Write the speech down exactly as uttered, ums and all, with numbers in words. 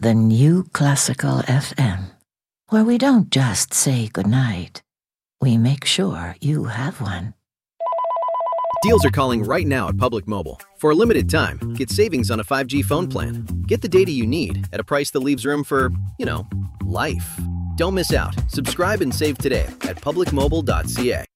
the New Classical F M, where we don't just say goodnight, we make sure you have one. Deals are calling right now at Public Mobile. For a limited time, get savings on a five G phone plan. Get the data you need at a price that leaves room for, you know, life. Don't miss out. Subscribe and save today at public mobile dot c a.